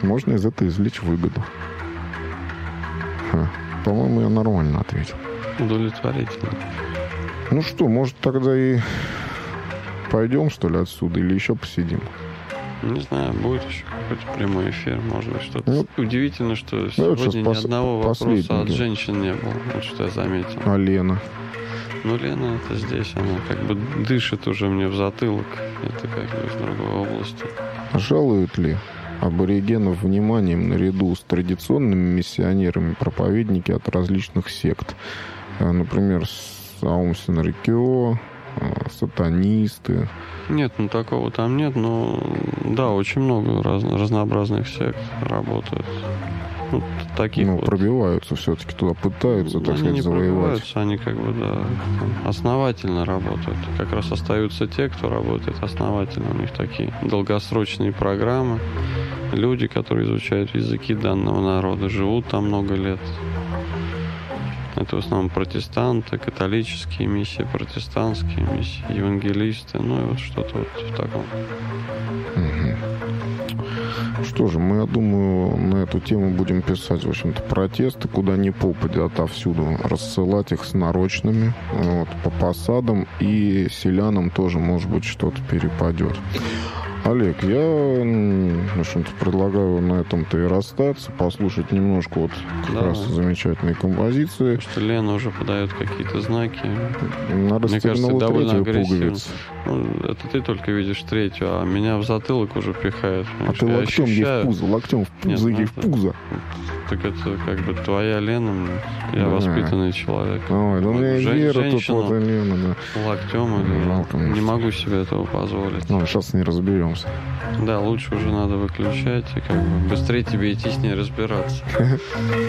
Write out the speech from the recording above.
можно из этого извлечь выгоду. По-моему, я нормально ответил. Удовлетворительно. Ну что, может, тогда и пойдем, что ли, отсюда, или еще посидим? Не знаю, будет еще какой-то прямой эфир, может быть, что-то. Удивительно, что сегодня ни одного вопроса от женщин не было, вот что я заметил. А Лена? Ну, Лена, это здесь, она как бы дышит уже мне в затылок. Это как бы из другой области. Жалуют ли аборигенов вниманием наряду с традиционными миссионерами проповедники от различных сект? Например, Аум Синрикё, сатанисты. Нет, ну такого там нет, но да, очень много разнообразных сект работают. Ну, таких вот. Пробиваются все-таки туда, пытаются, так сказать, завоевать. Они как бы, да, основательно работают. Как раз остаются те, кто работает основательно. У них такие долгосрочные программы. Люди, которые изучают языки данного народа, живут там много лет. Это в основном протестанты, католические миссии, протестантские миссии, евангелисты, ну и вот что-то вот в таком. Что же, мы, я думаю, на эту тему будем писать, в общем-то, протесты, куда ни попадя, отовсюду. Рассылать их с нарочными, вот, по посадам, и селянам тоже, может быть, что-то перепадет. Олег, я, в общем-то, предлагаю на этом-то и расстаться, послушать немножко вот как раз замечательной композиции. Потому что Лена уже подает какие-то знаки. Надо, мне кажется, довольно агрессивно. Ну, это ты только видишь третью, а меня в затылок уже пихает. А ты локтем ей в пузо, локтем в пузо, ей в пузо. Так это как бы твоя Лена, я воспитанный человек. Ой, да у меня Вера тут вот и Лена, да. Локтем, не могу себе этого позволить. Ну, сейчас не разберемся. Да, лучше уже надо выключать и как бы быстрее тебе идти с ней разбираться.